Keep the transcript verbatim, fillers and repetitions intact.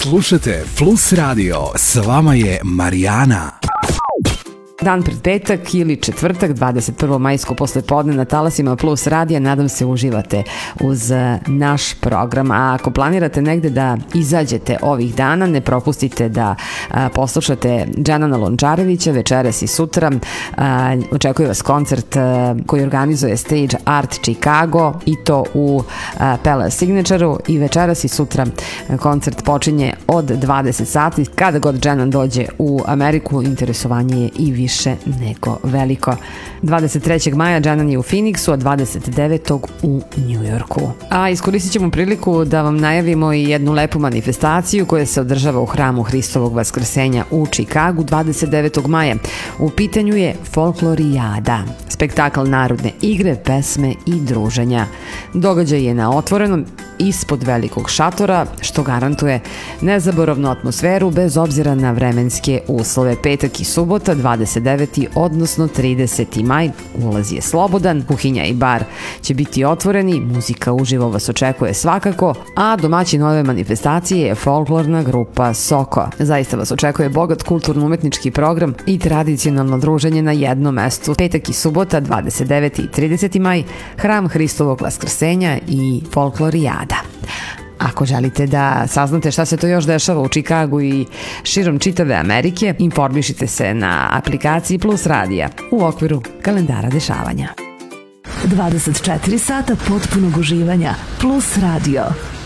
Slušajte Plus Radio, s vama je Marijana. Dan pred petak ili četvrtak, dvadeset prvo majsko poslepodne na talasima Plus radija. Nadam se uživate uz naš program. A ako planirate negde da izađete ovih dana, ne propustite da a, poslušate Dženana Lončarevića večeras i sutra. A, očekuje vas koncert a, koji organizuje Stage Art Chicago i to u a, Palace Signature-u, i večeras i sutra koncert počinje od dvadeset sati. Kada god Dženan dođe u Ameriku, interesovanje je i više nego veliko. dvadeset trećeg maja Dženan je u Phoenixu, a dvadeset devetog u Njujorku. A iskoristit ćemo priliku da vam najavimo i jednu lepu manifestaciju koja se održava u hramu Hristovog vaskrsenja u Čikagu dvadeset devetog maja. U pitanju je Folklorijada, spektakl narodne igre, pesme i druženja. Događaj je na otvorenom ispod velikog šatora, što garantuje nezaboravnu atmosferu bez obzira na vremenske uslove. Petak i subota, dvadeset deveti odnosno trideseti maj, ulaz je slobodan, kuhinja i bar će biti otvoreni, muzika uživo vas očekuje svakako, a domaćin ove manifestacije je folklorna grupa Soko. Zaista vas očekuje bogat kulturno-umetnički program i tradicionalno druženje na jednom mestu. Petak i subota, dvadeset deveti i trideseti maj, hram Hristovog vaskrsenja i Folklorijada. Ako želite da saznate šta se to još dešava u Čikagu i širom čitave Amerike, informišite se na aplikaciji Plus radija u okviru kalendara dešavanja. dvadeset četiri sata potpunog uživanja. Plus radio.